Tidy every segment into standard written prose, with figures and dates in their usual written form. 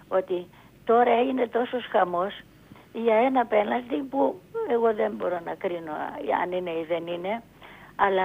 ότι τώρα έγινε τόσος χαμός για ένα πέναλτι που εγώ δεν μπορώ να κρίνω αν είναι ή δεν είναι, αλλά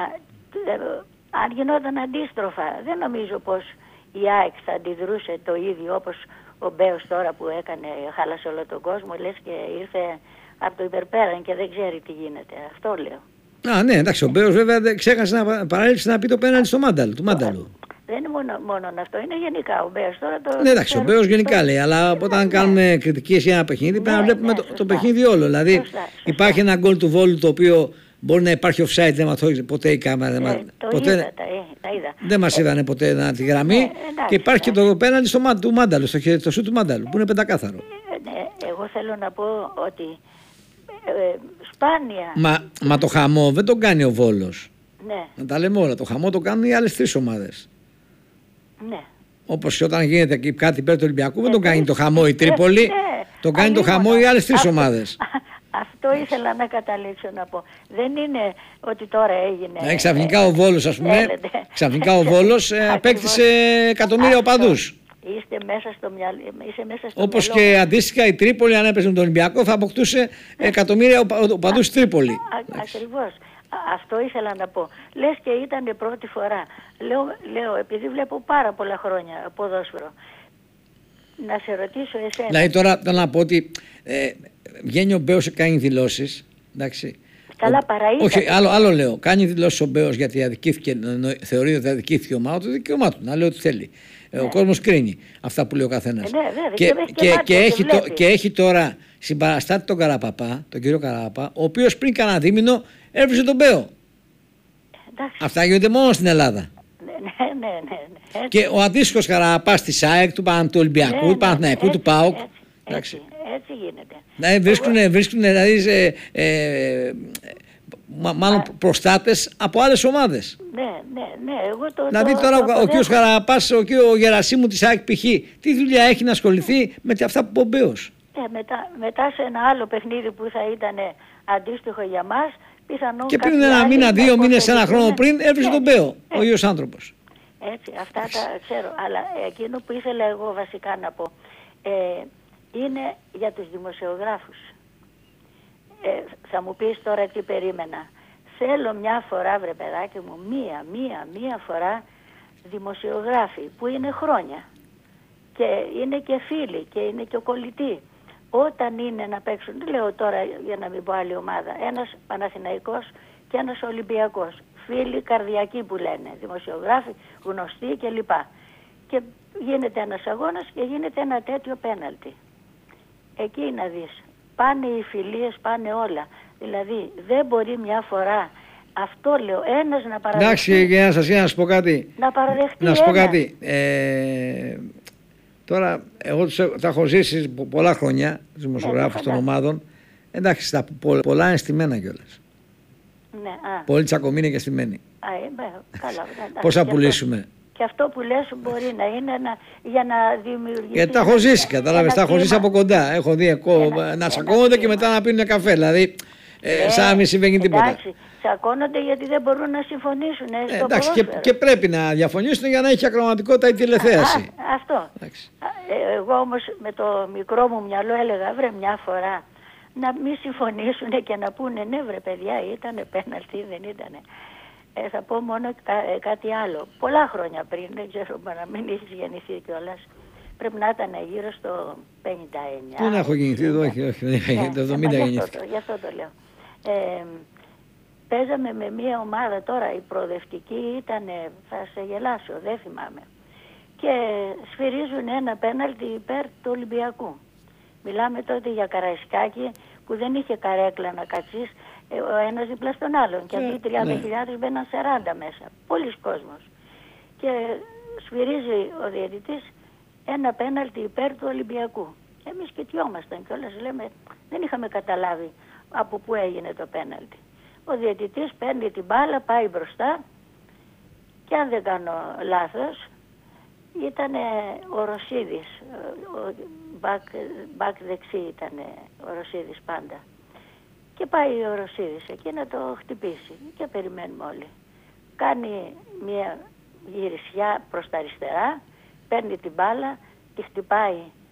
αν γινόταν αντίστροφα δεν νομίζω πως η ΑΕΚ θα αντιδρούσε το ίδιο όπως ο Μπέος τώρα που έκανε, χάλασε όλο τον κόσμο, λες και ήρθε από το υπερπέραν και δεν ξέρει τι γίνεται. Αυτό λέω. Α, ναι, εντάξει, ο Μπέος βέβαια ξέχασε να παρέλειψε να πει το πέναλτι στο Μάνταλο. Δεν είναι μόνο αυτό, είναι γενικά ο Μπέος τώρα το... Ναι, εντάξει, ο Μπέος γενικά λέει, αλλά όταν κάνουμε κριτικές για ένα παιχνίδι πρέπει να βλέπουμε το παιχνίδι όλο. Δηλαδή υπάρχει ένα γκολ του Βόλου το οποίο μπορεί να υπάρχει offside, δεν μας το ποτέ η κάμερα. Τα είδα. Δεν μας είδανε ποτέ να τη γραμμή. Και υπάρχει και το πέναλτι του Μάνταλου, στο σούτ του Μάνταλου, που είναι πεντακάθαρο. Εγώ θέλω να πω ότι σπάνια... Μα το χαμό δεν τον κάνει ο Βόλος. Ναι. Να τα λέμε όλα. Το χαμό το κάνουν οι άλλες τρεις ομάδες. Ναι. Όπως όταν γίνεται κάτι υπέρ του Ολυμπιακού, δεν τον κάνει το χαμό η Τρίπολη, τον κάνει το χαμό οι άλλες τρεις ομάδες. Αυτό ήθελα να καταλήξω να πω. Δεν είναι ότι τώρα έγινε... Ξαφνικά ο Βόλος, ας πούμε, απέκτησε εκατομμύρια οπαδούς. Είσαι μέσα στο μυαλό. Όπως και αντίστοιχα η Τρίπολη, αν έπαιζε με τον Ολυμπιακό, θα αποκτούσε εκατομμύρια οπαδούς στη Τρίπολη. Ακριβώς. Αυτό ήθελα να πω. Λες και ήταν πρώτη φορά. Λέω, επειδή βλέπω πάρα πολλά χρόνια ποδόσφαιρο, να σε ρωτήσω εσένα. Δηλαδή τώρα θέλω να πω ότι βγαίνει ο Μπέος και κάνει δηλώσεις. Εντάξει. Καλά παραείδα. Όχι, άλλο λέω. Κάνει δηλώσεις ο Μπέος γιατί αδικήθηκε, θεωρεί ότι αδικήθηκε η ομάδα του, δικαίωμά του. Να λέει ό,τι θέλει. Ο κόσμος κρίνει αυτά που λέει ο καθένας. Και έχει τώρα συμπαραστάτη τον Καραπαπά, τον κύριο Καραπαπά, ο οποίος πριν κανένα δίμηνο έβριζε τον Μπέο. Αυτά γίνονται μόνο στην Ελλάδα. Ναι. Και ο αντίστοιχος Καραπαπάς της ΑΕΚ, του Ολυμπιακού, του Παναθηναϊκού, του ΠΑΟΚ. Έτσι γίνεται. Βρίσκουν δηλαδή μάλλον προστάτες από άλλες ομάδες. Ναι. Δηλαδή τώρα ο κύριος Καραπάς, ο κύριος Γερασίμου της ΑΕΚ π.χ. τι δουλειά έχει να ασχοληθεί με αυτά που είπε ο Μπέος. Μετά σε ένα άλλο παιχνίδι που θα ήταν αντίστοιχο για μας, πιθανόν. Και πριν ένα μήνα, 2 μήνες, ένα χρόνο πριν, έβριζε τον Μπέο, ο ίδιος άνθρωπος. Έτσι, αυτά τα ξέρω. Αλλά εκείνο που ήθελα εγώ βασικά να πω είναι για τους δημοσιογράφους. Θα μου πεις τώρα τι περίμενα. Θέλω μια φορά, βρε παιδάκι μου, μία φορά δημοσιογράφοι που είναι χρόνια και είναι και φίλοι και είναι και κολλητοί. Όταν είναι να παίξουν, δεν λέω τώρα για να μην πω άλλη ομάδα, ένας Παναθηναϊκός και ένας Ολυμπιακός, φίλοι καρδιακοί που λένε, δημοσιογράφοι, γνωστοί κλπ. Και γίνεται ένας αγώνας και γίνεται ένα τέτοιο πέναλτι. Εκεί να δεις. Πάνε οι φιλίες, πάνε όλα. Δηλαδή δεν μπορεί μια φορά, αυτό λέω, ένας να παραδεχτεί. Εντάξει, για να σου πω κάτι. Να παραδεχτεί. Να σου πω κάτι. Τώρα, εγώ τα έχω ζήσει πολλά χρόνια, τους δημοσιογράφους των ομάδων. Εντάξει, τα πολλά είναι στημένα κιόλας. Ναι, πολύ τσακωμένοι και στημένοι. Καλά. Πώς θα πουλήσουμε. Και αυτό που λες μπορεί να είναι για να δημιουργήσει... Γιατί τα έχω ζήσει, κατάλαβες, τα έχω ζήσει από κοντά. Έχω δει να τσακώνονται και μετά να πίνουν καφέ. Δηλαδή, σαν να μην συμβαίνει τίποτα. Εντάξει, τσακώνονται γιατί δεν μπορούν να συμφωνήσουν. Εντάξει, και πρέπει να διαφωνήσουν για να έχει ακροματικότητα η τηλεθέαση. Αυτό. Εγώ όμως με το μικρό μου μυαλό έλεγα, βρε μια φορά να μην συμφωνήσουν και να πούνε ναι βρε παιδιά, ήτανε πέναλτι, δεν ήτανε. Θα πω μόνο κάτι άλλο. Πολλά χρόνια πριν, δεν ξέρω, να μην έχεις γεννηθεί κιόλας. Πρέπει να ήταν γύρω στο 59. Δεν έχω γεννηθεί, όχι, το 70 γεννήθηκα. Γι' αυτό το λέω. Παίζαμε με μια ομάδα τώρα, η προοδευτική ήταν, θα σε γελάσω, δεν θυμάμαι. Και σφυρίζουν ένα πέναλτι υπέρ του Ολυμπιακού. Μιλάμε τότε για Καραϊσκάκη που δεν είχε καρέκλα να κατσείς, ο ένας δίπλα στον άλλον. Και αντί 30.000 μπαίναν 40 μέσα. Πολύς κόσμος. Και σφυρίζει ο διαιτητής ένα πέναλτι υπέρ του Ολυμπιακού. Εμείς κοιτιόμασταν κιόλας, λέμε, δεν είχαμε καταλάβει από πού έγινε το πέναλτι. Ο διαιτητής παίρνει την μπάλα, πάει μπροστά και αν δεν κάνω λάθος, ήταν ο Ρωσίδης, ο μπακ δεξί ήταν ο Ρωσίδης πάντα. Και πάει ο Ρωσίδης εκεί να το χτυπήσει και περιμένουμε όλοι. Κάνει μια γυρισιά προς τα αριστερά, παίρνει την μπάλα, τη χτυπάει